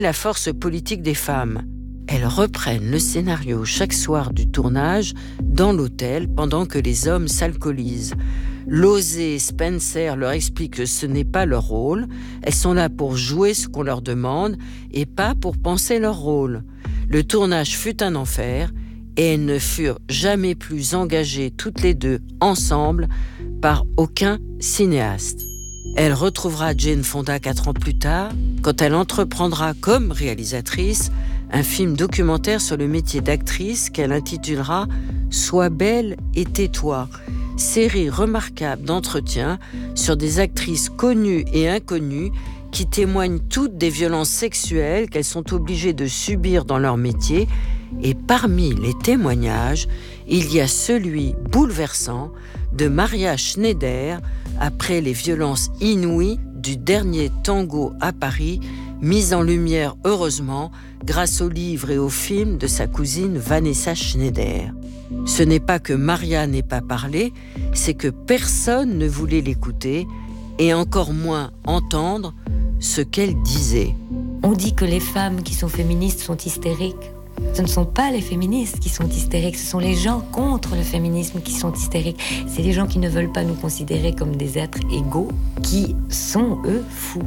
la force politique des femmes. Elles reprennent le scénario chaque soir du tournage dans l'hôtel pendant que les hommes s'alcoolisent. Losey et Spencer leur expliquent que ce n'est pas leur rôle. Elles sont là pour jouer ce qu'on leur demande et pas pour penser leur rôle. Le tournage fut un enfer et elles ne furent jamais plus engagées toutes les deux ensemble par aucun cinéaste. Elle retrouvera Jane Fonda 4 ans plus tard, quand elle entreprendra comme réalisatrice un film documentaire sur le métier d'actrice qu'elle intitulera « Sois belle et tais-toi », série remarquable d'entretiens sur des actrices connues et inconnues qui témoignent toutes des violences sexuelles qu'elles sont obligées de subir dans leur métier. Et parmi les témoignages, il y a celui bouleversant de Maria Schneider après les violences inouïes du dernier tango à Paris, mis en lumière heureusement grâce au livre et au film de sa cousine Vanessa Schneider. Ce n'est pas que Maria n'ait pas parlé, c'est que personne ne voulait l'écouter et encore moins entendre ce qu'elle disait. On dit que les femmes qui sont féministes sont hystériques. Ce ne sont pas les féministes qui sont hystériques, ce sont les gens contre le féminisme qui sont hystériques. C'est les gens qui ne veulent pas nous considérer comme des êtres égaux, qui sont, eux, fous.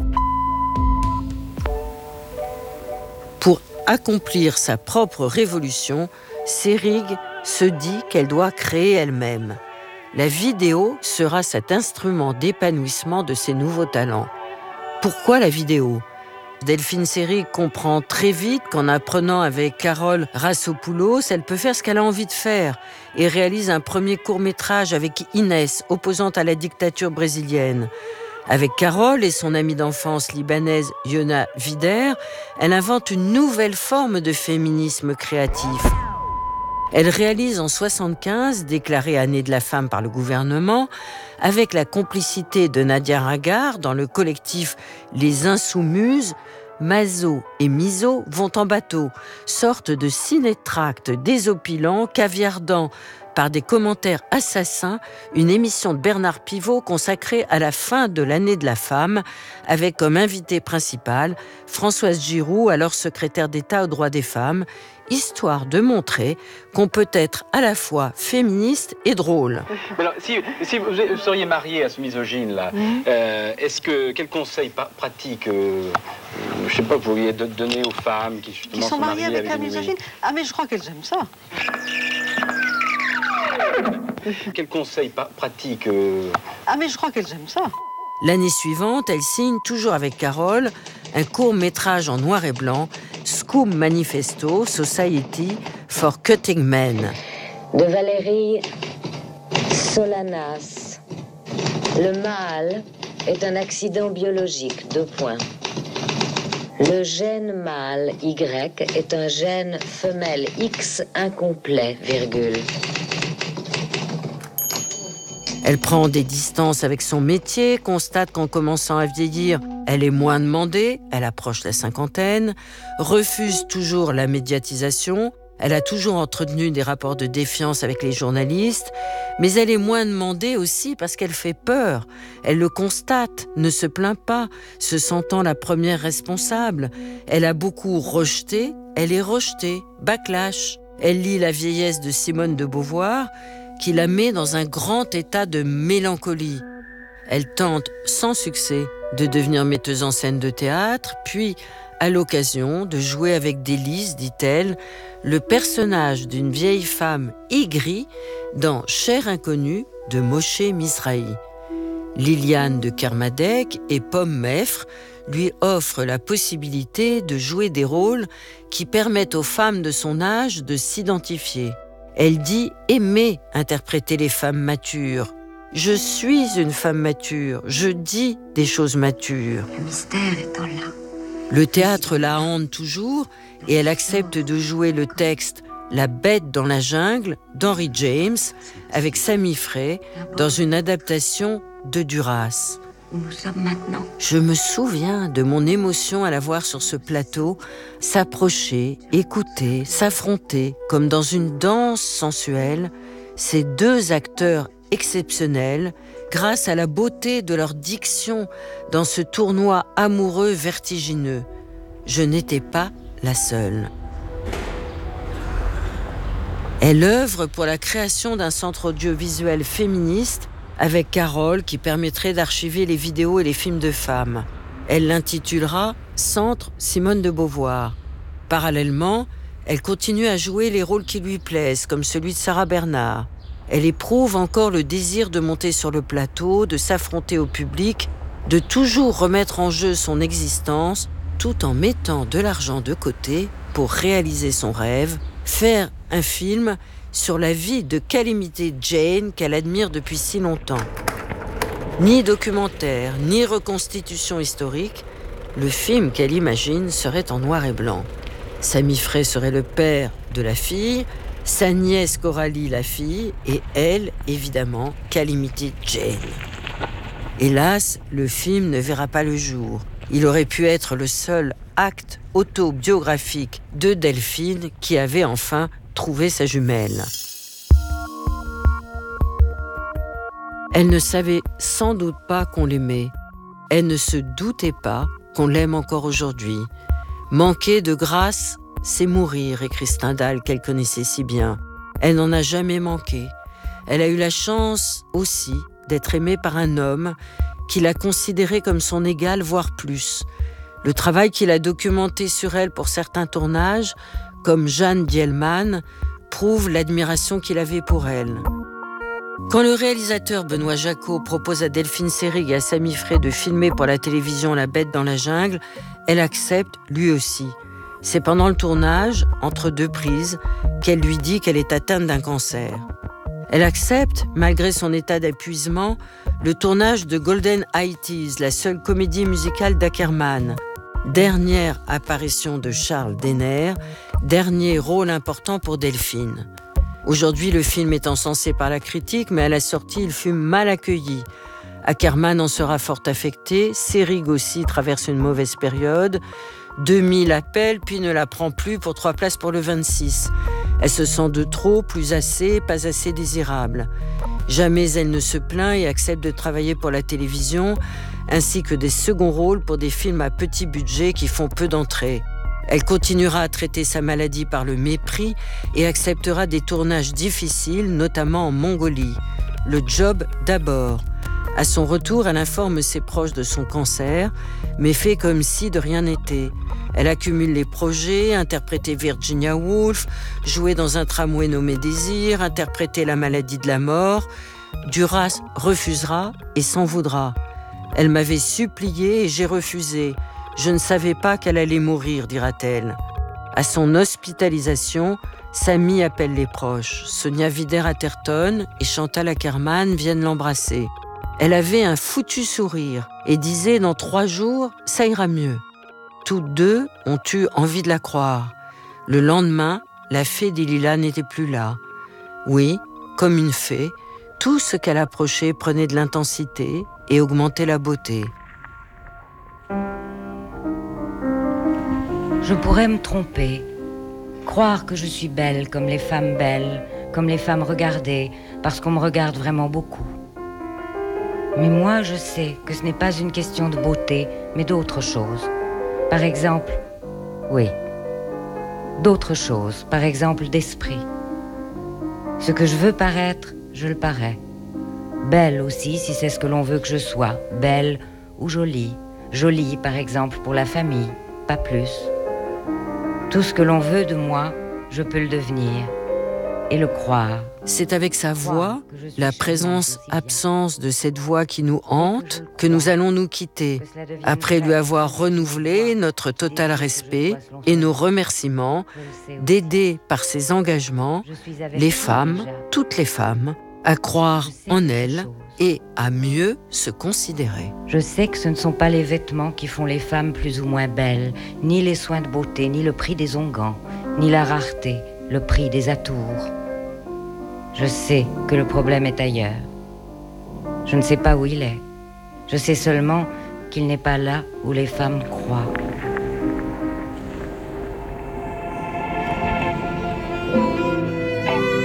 Pour accomplir sa propre révolution, Seyrig se dit qu'elle doit créer elle-même. La vidéo sera cet instrument d'épanouissement de ses nouveaux talents. Pourquoi la vidéo ? Delphine Seyrig comprend très vite qu'en apprenant avec Carole Rassopoulos, elle peut faire ce qu'elle a envie de faire et réalise un premier court-métrage avec Inès, opposante à la dictature brésilienne. Avec Carole et son amie d'enfance libanaise Yona Vider, elle invente une nouvelle forme de féminisme créatif. Elle réalise en 1975, déclarée année de la femme par le gouvernement, avec la complicité de Nadia Ragar dans le collectif Les Insoumises, Mazo et Miso vont en bateau, sorte de ciné-tract désopilant, caviardant par des commentaires assassins, une émission de Bernard Pivot consacrée à la fin de l'année de la femme, avec comme invité principal Françoise Giroud, alors secrétaire d'État aux droits des femmes, histoire de montrer qu'on peut être à la fois féministe et drôle. Mais alors, si vous seriez mariée à ce misogyne-là, quel conseil pratique, je sais pas, vous pourriez donner aux femmes qui justement sont mariées avec un misogyne? Ah, mais je crois qu'elles aiment ça. Quel conseil pratique Ah, mais je crois qu'elles aiment ça. L'année suivante, elle signe, toujours avec Carole, un court-métrage en noir et blanc, Scoop Manifesto, Society for Cutting Men. De Valérie Solanas. Le mâle est un accident biologique, 2 points. Le gène mâle Y est un gène femelle X incomplet, virgule. Elle prend des distances avec son métier, constate qu'en commençant à vieillir, elle est moins demandée, elle approche la cinquantaine, refuse toujours la médiatisation, elle a toujours entretenu des rapports de défiance avec les journalistes, mais elle est moins demandée aussi parce qu'elle fait peur. Elle le constate, ne se plaint pas, se sentant la première responsable. Elle a beaucoup rejeté, elle est rejetée, backlash. Elle lit La vieillesse de Simone de Beauvoir, qui la met dans un grand état de mélancolie. Elle tente, sans succès, de devenir metteuse en scène de théâtre, puis, à l'occasion, de jouer avec délice, dit-elle, le personnage d'une vieille femme aigrie dans Cher inconnue de Moshe Mizrahi. Liliane de Kermadec et Pomme Meffre lui offrent la possibilité de jouer des rôles qui permettent aux femmes de son âge de s'identifier. Elle dit aimer interpréter les femmes matures. Je suis une femme mature, je dis des choses matures. Le mystère est en là. Le théâtre la hante toujours et elle accepte de jouer le texte La bête dans la jungle d'Henry James avec Sami Frey dans une adaptation de Duras. Où nous sommes maintenant. Je me souviens de mon émotion à la voir sur ce plateau, s'approcher, écouter, s'affronter, comme dans une danse sensuelle, ces 2 acteurs exceptionnels, grâce à la beauté de leur diction dans ce tournoi amoureux vertigineux. je n'étais pas la seule. Elle œuvre pour la création d'un centre audiovisuel féministe avec Carole qui permettrait d'archiver les vidéos et les films de femmes. Elle l'intitulera « Centre Simone de Beauvoir ». Parallèlement, elle continue à jouer les rôles qui lui plaisent, comme celui de Sarah Bernard. Elle éprouve encore le désir de monter sur le plateau, de s'affronter au public, de toujours remettre en jeu son existence, tout en mettant de l'argent de côté pour réaliser son rêve, faire un film sur la vie de Calamity Jane qu'elle admire depuis si longtemps. Ni documentaire, ni reconstitution historique, le film qu'elle imagine serait en noir et blanc. Sami Frey serait le père de la fille, sa nièce Coralie la fille, et elle, évidemment, Calamity Jane. Hélas, le film ne verra pas le jour. Il aurait pu être le seul acte autobiographique de Delphine qui avait enfin trouvé sa jumelle. Elle ne savait sans doute pas qu'on l'aimait. Elle ne se doutait pas qu'on l'aime encore aujourd'hui. Manquer de grâce, c'est mourir, écrit Stendhal qu'elle connaissait si bien. Elle n'en a jamais manqué. Elle a eu la chance aussi d'être aimée par un homme qui l'a considérée comme son égal, voire plus. Le travail qu'il a documenté sur elle pour certains tournages, comme Jeanne Dielman, prouve l'admiration qu'il avait pour elle. Quand le réalisateur Benoît Jacquot propose à Delphine Seyrig et à Sami Frey de filmer pour la télévision La Bête dans la jungle, elle accepte lui aussi. C'est pendant le tournage, entre deux prises, qu'elle lui dit qu'elle est atteinte d'un cancer. Elle accepte, malgré son état d'épuisement, le tournage de Golden 80s, la seule comédie musicale d'Ackerman. Dernière apparition de Charles Denner, dernier rôle important pour Delphine. Aujourd'hui, le film est encensé par la critique, mais à la sortie, il fut mal accueilli. Ackerman en sera fort affecté, Seyrig aussi traverse une mauvaise période. 2000 appelle, puis ne la prend plus pour 3 places pour le 26. Elle se sent de trop, plus assez, pas assez désirable. Jamais elle ne se plaint et accepte de travailler pour la télévision, ainsi que des seconds rôles pour des films à petit budget qui font peu d'entrées. Elle continuera à traiter sa maladie par le mépris et acceptera des tournages difficiles, notamment en Mongolie. Le job d'abord. À son retour, elle informe ses proches de son cancer, mais fait comme si de rien n'était. Elle accumule les projets, interpréter Virginia Woolf, jouer dans un tramway nommé Désir, interpréter la maladie de la mort. Duras refusera et s'en voudra. Elle m'avait supplié et j'ai refusé. Je ne savais pas qu'elle allait mourir, dira-t-elle. À son hospitalisation, Sami appelle les proches. Sonia Wider-Atherton et Chantal Ackerman viennent l'embrasser. Elle avait un foutu sourire et disait « Dans 3 jours, ça ira mieux ». Toutes deux ont eu envie de la croire. Le lendemain, la fée des Lilas n'était plus là. Oui, comme une fée, tout ce qu'elle approchait prenait de l'intensité et augmentait la beauté. Je pourrais me tromper, croire que je suis belle comme les femmes belles, comme les femmes regardées, parce qu'on me regarde vraiment beaucoup. Mais moi, je sais que ce n'est pas une question de beauté, mais d'autre chose. Par exemple, oui, d'autre chose, par exemple d'esprit. Ce que je veux paraître, je le parais. Belle aussi, si c'est ce que l'on veut que je sois, belle ou jolie. Jolie, par exemple, pour la famille, pas plus. Tout ce que l'on veut de moi, je peux le devenir et le croire. C'est avec sa voix, la présence-absence de cette voix qui nous hante, que nous allons nous quitter, après lui avoir renouvelé notre total respect et nos remerciements, d'aider par ses engagements les femmes, toutes les femmes, à croire en elles et à mieux se considérer. Je sais que ce ne sont pas les vêtements qui font les femmes plus ou moins belles, ni les soins de beauté, ni le prix des onguents, ni la rareté, le prix des atours. Je sais que le problème est ailleurs. Je ne sais pas où il est. Je sais seulement qu'il n'est pas là où les femmes croient.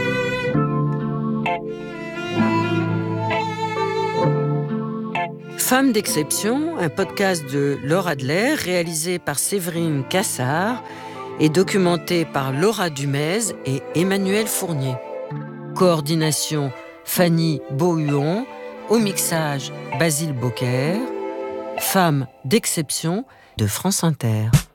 Fin Femmes d'exception, un podcast de Laura Adler, réalisé par Séverine Cassard et documenté par Laura Dumez et Emmanuel Fournier. Coordination Fanny Beauhuon, au mixage Basile Bocquer. Femmes d'exception de France Inter.